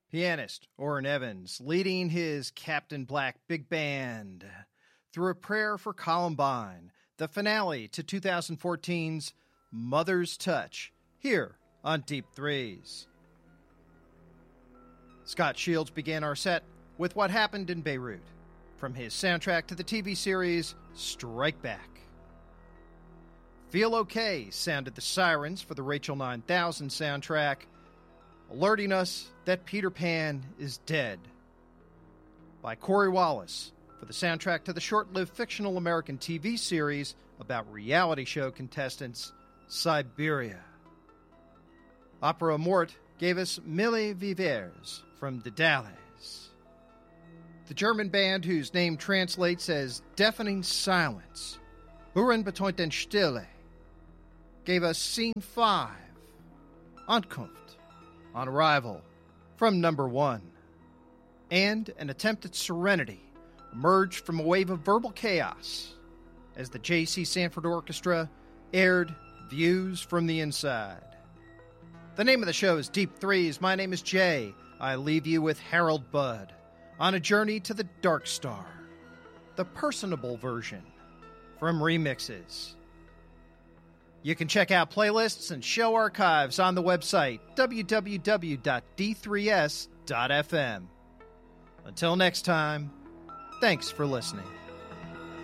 Pianist Orrin Evans leading his Captain Black Big Band through a prayer for Columbine, the finale to 2014's Mother's Touch, here on Deep Threes. Scott Shields began our set with What Happened in Beirut, from his soundtrack to the TV series Strike Back. Feel OK sounded the sirens for the Rachel 9000 soundtrack, alerting us that Peter Pan is dead, by Corey Wallace for the soundtrack to the short-lived fictional American TV series about reality show contestants Siberia. Opera Mort gave us Mille Vivers from Daedalus. The German band, whose name translates as Deafening Silence, Hören bedeutet den Stille, gave us Scene 5, Ankunft, on arrival, from number 1. And an attempt at serenity emerged from a wave of verbal chaos as the J.C. Sanford Orchestra aired Views from the Inside. The name of the show is Deep Threes. My name is Jay. I leave you with Harold Budd on a journey to the Dark Star, the personable version from Remixes. You can check out playlists and show archives on the website www.d3s.fm. Until next time, thanks for listening.